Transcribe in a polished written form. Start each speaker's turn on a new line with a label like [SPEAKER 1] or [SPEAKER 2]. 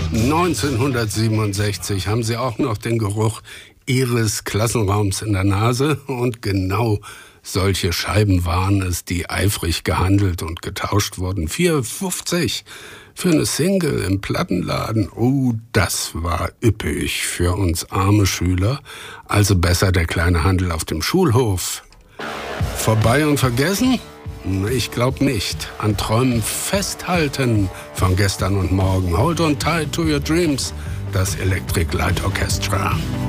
[SPEAKER 1] 1967 haben Sie auch noch den Geruch Ihres Klassenraums in der Nase und genau solche Scheiben waren es, die eifrig gehandelt und getauscht wurden. 4,50 für eine Single im Plattenladen. Oh, das war üppig für uns arme Schüler. Also besser der kleine Handel auf dem Schulhof. Vorbei und vergessen? Ich glaube nicht. An Träumen festhalten von gestern und morgen. Hold on tight to your dreams. Das Electric Light Orchestra.